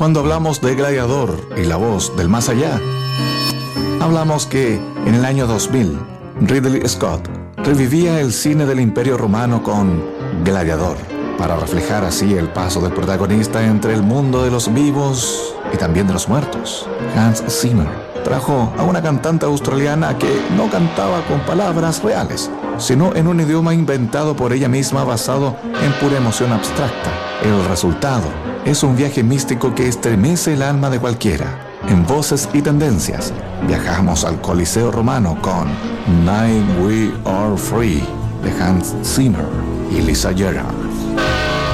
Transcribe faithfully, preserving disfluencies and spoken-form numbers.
Cuando hablamos de Gladiador y la voz del más allá, hablamos que en el año dos mil, Ridley Scott revivía el cine del Imperio Romano con Gladiador, para reflejar así el paso del protagonista entre el mundo de los vivos y también de los muertos. Hans Zimmer trajo a una cantante australiana que no cantaba con palabras reales, sino en un idioma inventado por ella misma basado en pura emoción abstracta. El resultado es un viaje místico que estremece el alma de cualquiera. En Voces y Tendencias, viajamos al Coliseo Romano con Night We Are Free de Hans Zimmer y Lisa Gerrard.